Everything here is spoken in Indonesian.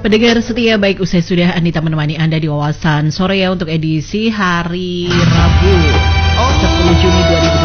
Pendengar setia, baik usai sudah Anita menemani Anda di wawasan sore ya untuk edisi hari Rabu 10 Juni 2020.